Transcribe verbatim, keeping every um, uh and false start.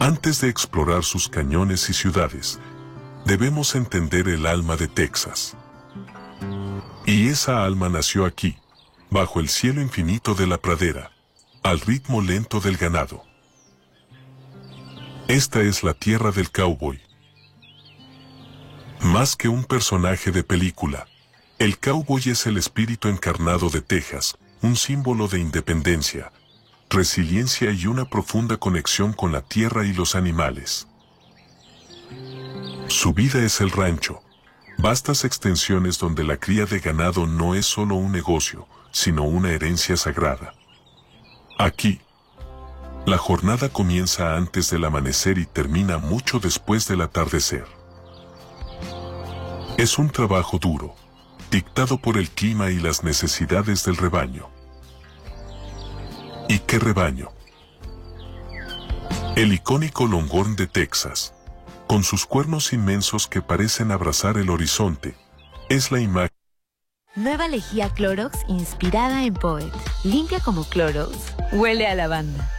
Antes de explorar sus cañones y ciudades, debemos entender el alma de Texas. Y esa alma nació aquí, bajo el cielo infinito de la pradera, al ritmo lento del ganado. Esta es la tierra del cowboy. Más que un personaje de película, el cowboy es el espíritu encarnado de Texas, un símbolo de independencia, resiliencia y una profunda conexión con la tierra y los animales. Su vida es el rancho, vastas extensiones donde la cría de ganado no es solo un negocio, sino una herencia sagrada. Aquí, la jornada comienza antes del amanecer y termina mucho después del atardecer. Es un trabajo duro, dictado por el clima y las necesidades del rebaño. ¿Y qué rebaño? El icónico Longhorn de Texas, con sus cuernos inmensos que parecen abrazar el horizonte, es la imagen. Nueva lejía Clorox inspirada en Poet. Limpia como Clorox, huele a lavanda.